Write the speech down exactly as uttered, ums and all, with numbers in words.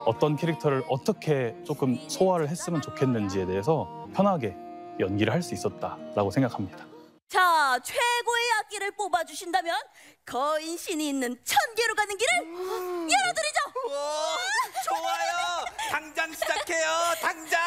어떤 캐릭터를 어떻게 조금 소화를 했으면 좋겠는지에 대해서 편하게 연기를 할 수 있었다라고 생각합니다. 자, 최고의 악기를 뽑아주신다면 거인신이 있는 천계로 가는 길을 열어드리죠. 오, 좋아요. 당장 시작해요. 당장.